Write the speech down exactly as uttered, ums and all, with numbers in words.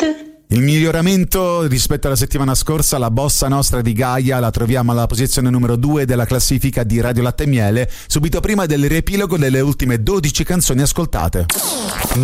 Il miglioramento rispetto alla settimana scorsa, la bossa nostra di Gaia la troviamo alla posizione numero due della classifica di Radio Latte e Miele, subito prima del riepilogo delle ultime dodici canzoni ascoltate.